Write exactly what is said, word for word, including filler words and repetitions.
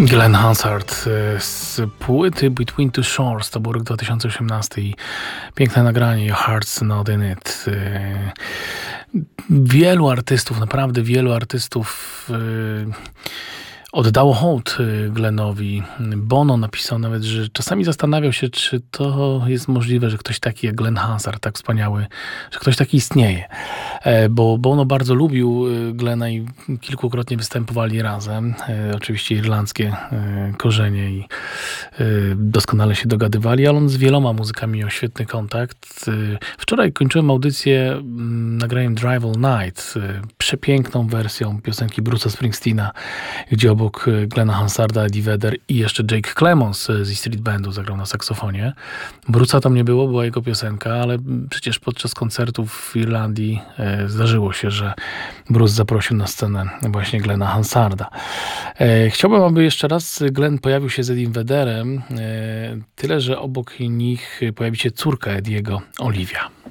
Glenn Hansard z płyty Between Two Shores, to był rok dwa tysiące osiemnasty i piękne nagranie Your Heart's Not In It. Wielu artystów, naprawdę wielu artystów oddało hołd Glennowi. Bono napisał nawet, że czasami zastanawiał się, czy to jest możliwe, że ktoś taki jak Glenn Hansard, tak wspaniały, że ktoś taki istnieje. Bo Bono bardzo lubił Glenna i kilkukrotnie występowali razem. Oczywiście irlandzkie korzenie i doskonale się dogadywali, ale on z wieloma muzykami miał świetny kontakt. Wczoraj kończyłem audycję nagraniem Drive All Night, przepiękną wersją piosenki Bruce'a Springsteena, gdzie obok Glenna Hansarda, Eddie Vedder i jeszcze Jake Clemons z E Street Bandu zagrał na saksofonie. Bruce'a tam nie było, była jego piosenka, ale przecież podczas koncertów w Irlandii e, zdarzyło się, że Bruce zaprosił na scenę właśnie Glenna Hansarda. E, chciałbym, aby jeszcze raz Glenn pojawił się z Eddiem Vedderem, e, tyle że obok nich pojawi się córka Eddiego, Olivia.